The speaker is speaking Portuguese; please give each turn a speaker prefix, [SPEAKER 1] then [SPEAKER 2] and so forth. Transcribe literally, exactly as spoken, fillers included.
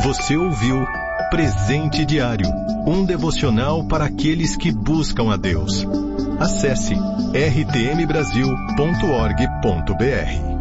[SPEAKER 1] Você ouviu Presente Diário, um devocional para aqueles que buscam a Deus. Acesse r t m brasil ponto org ponto b r.